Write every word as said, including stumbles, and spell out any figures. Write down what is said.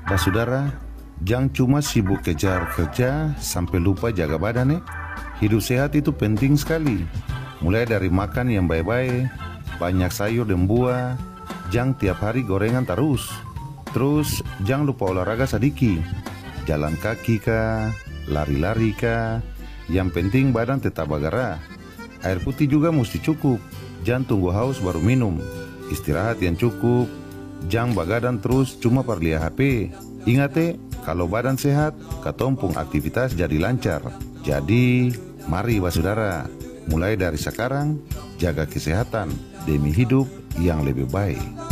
Basudara, jangan cuma sibuk kejar kerja sampai lupa jaga badan ya. Hidup sehat itu penting sekali. Mulai dari makan yang baik-baik, banyak sayur dan buah, jangan tiap hari gorengan terus. Terus jangan lupa olahraga sedikit, jalan kaki kah, lari-lari kah. Yang penting badan tetap bergerak. Air putih juga mesti cukup, jangan tunggu haus baru minum. Istirahat yang cukup, jangan begadang terus cuma per lihat H P. Ingat eh, kalau badan sehat, katompung aktivitas jadi lancar. Jadi, mari basudara, mulai dari sekarang, jaga kesehatan demi hidup yang lebih baik.